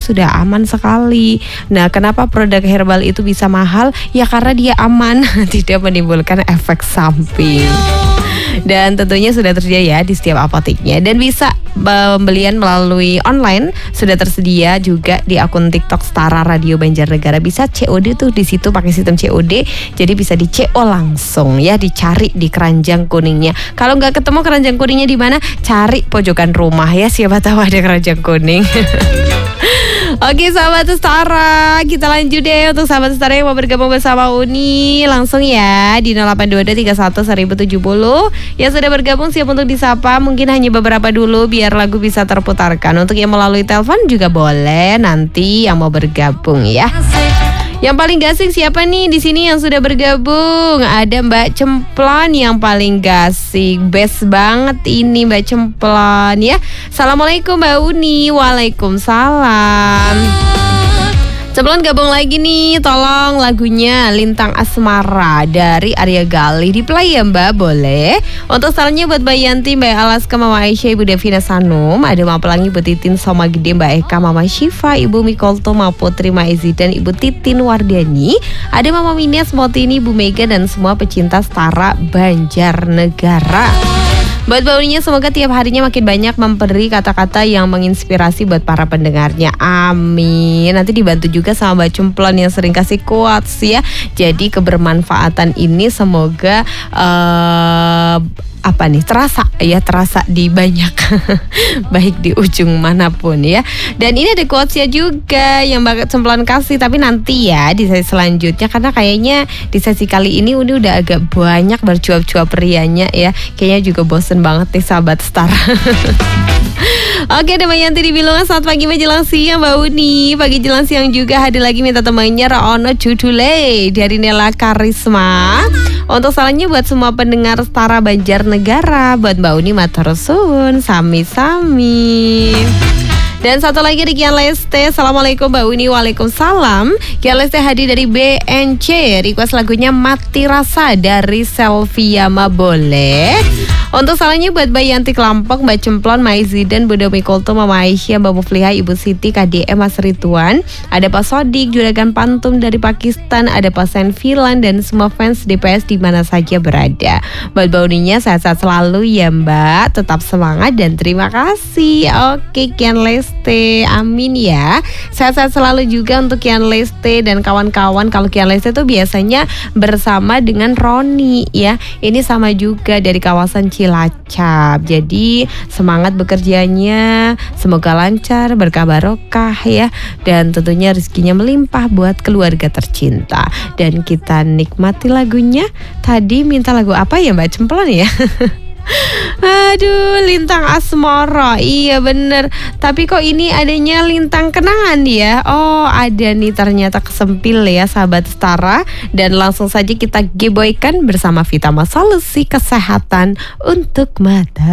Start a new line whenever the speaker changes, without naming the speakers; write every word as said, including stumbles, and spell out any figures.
sudah aman sekali. Nah, kenapa produk herbal itu bisa mahal? Ya karena dia aman, tidak menimbulkan efek samping. Dan tentunya sudah tersedia ya di setiap apoteknya. Dan bisa pembelian melalui online, sudah tersedia juga di akun TikTok Setara Radio Banjarnegara. Bisa C O D tuh di situ pakai sistem C O D. Jadi bisa di C O langsung ya, dicari di keranjang kuningnya. Kalau nggak ketemu keranjang kuningnya di mana, cari pojokan rumah ya, siapa tahu ada keranjang kuning. Oke sahabat Setara, kita lanjut deh untuk sahabat Setara yang mau bergabung bersama Uni. Langsung ya di nol delapan dua dua tiga satu seribu tujuh puluh. Yang sudah bergabung siap untuk disapa. Mungkin hanya beberapa dulu biar lagu bisa terputarkan. Untuk yang melalui telepon juga boleh nanti yang mau bergabung ya. Yang paling gasing siapa nih di sini yang sudah bergabung? Ada Mbak Cemplon yang paling gasing. Best banget ini Mbak Cemplon ya. Assalamualaikum Mbak Uni. Waalaikumsalam. Cemplon gabung lagi nih, tolong lagunya Lintang Asmara dari Arya Gali di play ya Mbak, boleh. Untuk salamnya buat Mbak Yanti, Mbak Alaska, Mama Aisyah, Ibu Devina Sanum, ada Mama Pelangi, Ibu Titin Soma Gede, Mbak Eka, Mama Syifa, Ibu Mikolto, Mama Putri, Ma Izidan, Ibu Titin Wardani, ada Mama Minias, Motini, Ibu Mega, dan semua pecinta Setara Banjarnegara. Buat baunya semoga tiap harinya makin banyak memberi kata-kata yang menginspirasi buat para pendengarnya. Amin. Nanti dibantu juga sama Mbak Cemplon yang sering kasih quotes ya. Jadi kebermanfaatan ini semoga uh, apa nih terasa ya terasa di banyak baik di ujung manapun ya. Dan ini ada quotesnya juga yang Mbak Cemplon kasih, tapi nanti ya di sesi selanjutnya karena kayaknya di sesi kali ini Uni udah agak banyak bercuap-cuap rianya ya. Kayaknya juga bosen banget nih sahabat Setara. Oke, ada Mbak Yanti di Bilungan. Selamat pagi menjelang siang Mbak Uni. Pagi jelang siang juga hadir lagi minta temannya Raono Judule dari Nela Karisma. Untuk salahnya buat semua pendengar Setara Banjarnegara, buat Mbak Uni matur suwun, sami-sami. Dan satu lagi di Kian Leste. Assalamualaikum Mbak Uni. Waalaikumsalam. Kian Leste hadir dari B N C. Request lagunya Mati Rasa dari Selviama, boleh. Untuk salahnya buat Mbak Yanti Kelampok, Mbak Cemplon, Mbak Izidan, Bunda Mikolto, Mama Aisyah, Mbak Mufliha, Ibu Siti, K D M, Mas Rituan, ada Pak Sodik, Juragan Pantum dari Pakistan, ada Pak Senfilan, dan semua fans D P S di mana saja berada. Buat Mbak Uninya sehat-sehat selalu ya Mbak, tetap semangat dan terima kasih. Oke Kian Leste, amin ya. Sehat-sehat selalu juga untuk Kian Leste dan kawan-kawan. Kalau Kian Leste tuh biasanya bersama dengan Roni ya. Ini sama juga dari kawasan Cilacap. Jadi semangat bekerjanya, semoga lancar, berkah barokah ya, dan tentunya rezekinya melimpah buat keluarga tercinta. Dan kita nikmati lagunya. Tadi minta lagu apa ya Mbak Cemplon ya? Aduh, Lintang Asmara. Iya bener. Tapi kok ini adanya Lintang Kenangan ya? Oh ada nih ternyata, kesempil ya sahabat Setara. Dan langsung saja kita geboykan bersama Vitamin Solusi Kesehatan untuk Mata.